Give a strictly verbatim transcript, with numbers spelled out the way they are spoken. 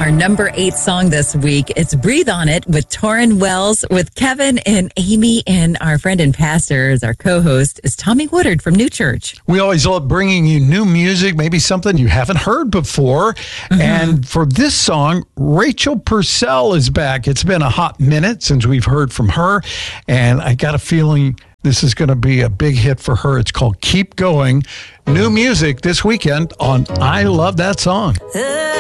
our number eight song this week. It's Breathe On It with Torrin Wells with Kevin and Amy. And our friend and pastor, as our co-host, is Tommy Woodard from New Church. We always love bringing you new music, maybe something you haven't heard before. Mm-hmm. And for this song, Rachel Purcell is back. It's been a hot minute since we've heard from her. And I got a feeling this is going to be a big hit for her. It's called Keep Going. New music this weekend on I Love That Song.